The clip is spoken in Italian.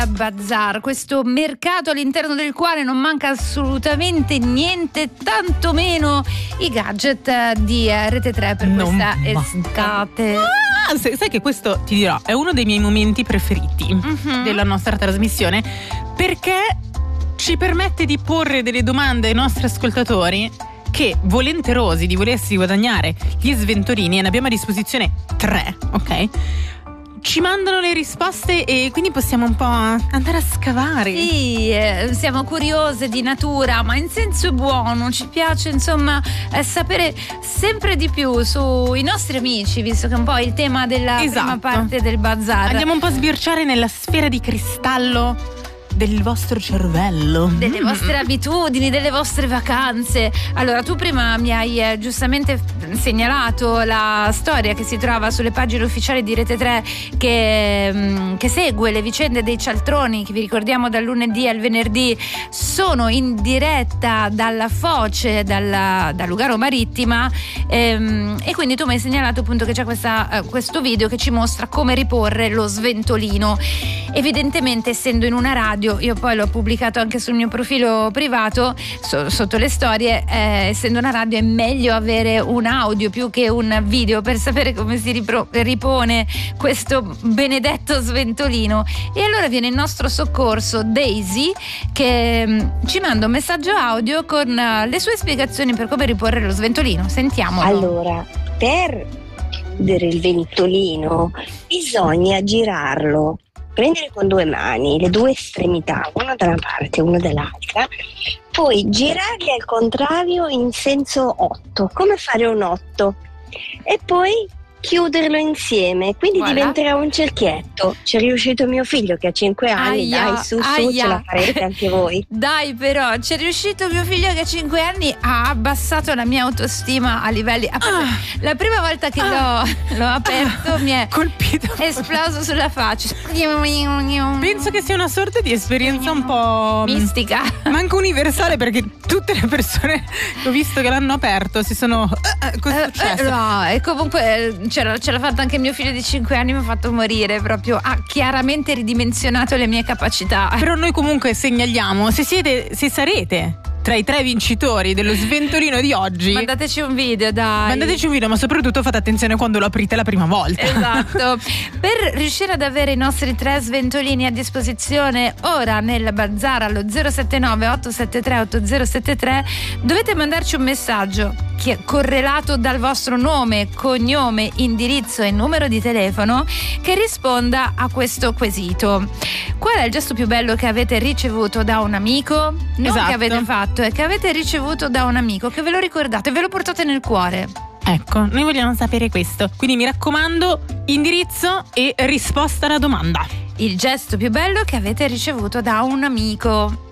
Bazar, questo mercato all'interno del quale non manca assolutamente niente, tantomeno i gadget di Rete 3 per questa estate. Sai che questo, ti dirò, è uno dei miei momenti preferiti della nostra trasmissione, perché ci permette di porre delle domande ai nostri ascoltatori che, volenterosi di volersi guadagnare gli sventolini, e ne abbiamo a disposizione 3, ok? Ci mandano le risposte e quindi possiamo un po' andare a scavare. Sì, siamo curiose di natura, ma in senso buono. Ci piace insomma sapere sempre di più sui nostri amici, visto che è un po' il tema della prima parte del Bazar. Andiamo un po' a sbirciare nella sfera di cristallo del vostro cervello, delle vostre abitudini, delle vostre vacanze. Allora, tu prima mi hai giustamente segnalato la storia che si trova sulle pagine ufficiali di Rete 3 che segue le vicende dei cialtroni, che vi ricordiamo dal lunedì al venerdì sono in diretta dalla Foce, da Lugano Marittima, e quindi tu mi hai segnalato appunto che c'è questo video che ci mostra come riporre lo sventolino. Evidentemente, essendo in una radio, io poi l'ho pubblicato anche sul mio profilo privato sotto le storie, essendo una radio è meglio avere un audio più che un video per sapere come si ripone questo benedetto sventolino. E allora viene in nostro soccorso Daisy, che ci manda un messaggio audio con le sue spiegazioni per come riporre lo sventolino. Sentiamolo. Allora, per chiudere il ventolino bisogna girarlo, prendere con 2 mani le 2 estremità, una da una parte e una dall'altra, poi girarli al contrario in senso 8, come fare un 8, e poi chiuderlo insieme, quindi diventerà un cerchietto. C'è riuscito mio figlio che ha 5 anni, dai, su, ce la farete anche voi. Dai, però, c'è riuscito mio figlio che ha 5 anni, ha abbassato la mia autostima a livelli. La prima volta che l'ho aperto mi è colpito, esploso sulla faccia. Penso che sia una sorta di esperienza un po' mistica, ma anche universale, perché tutte le persone che ho visto che l'hanno aperto si sono cosa è successo? No, e comunque ce l'ha fatta anche mio figlio di 5 anni, mi ha fatto morire proprio, ha chiaramente ridimensionato le mie capacità. Però noi comunque segnaliamo, se sarete tra i 3 vincitori dello sventolino di oggi, mandateci un video, dai. Mandateci un video, ma soprattutto fate attenzione quando lo aprite la prima volta. Esatto. Per riuscire ad avere i nostri 3 sventolini a disposizione ora nel Bazar allo 079 873 8073 dovete mandarci un messaggio che è correlato dal vostro nome, cognome, indirizzo e numero di telefono, che risponda a questo quesito. Qual è il gesto più bello che avete ricevuto da un amico? Non che avete fatto, è che avete ricevuto da un amico, che ve lo ricordate, ve lo portate nel cuore. Ecco, noi vogliamo sapere questo. Quindi mi raccomando, indirizzo e risposta alla domanda. Il gesto più bello che avete ricevuto da un amico.